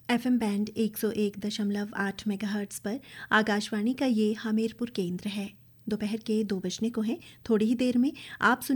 FM band 101.8 megahertz पर आकाशवाणी का ये हमीरपुर केंद्र है। दोपहर के 2 बजने को हैं। थोड़ी ही देर में आप